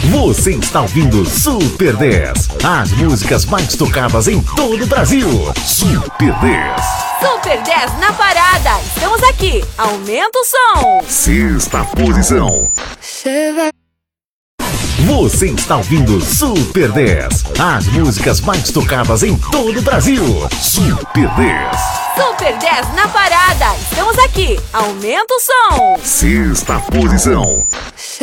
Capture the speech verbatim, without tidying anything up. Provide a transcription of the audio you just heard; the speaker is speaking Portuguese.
Você está ouvindo Super dez, as músicas mais tocadas em todo o Brasil. Super dez. Super dez na parada. Estamos aqui. Aumenta o som. Sexta posição. Você está ouvindo Super dez, as músicas mais tocadas em todo o Brasil. Super dez. Super dez na parada. Estamos aqui. Aumenta o som. Sexta posição.